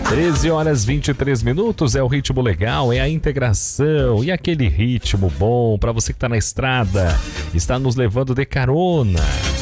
13 horas 23 minutos, é o ritmo legal, é a integração e aquele ritmo bom para você que está na estrada, está nos levando de carona.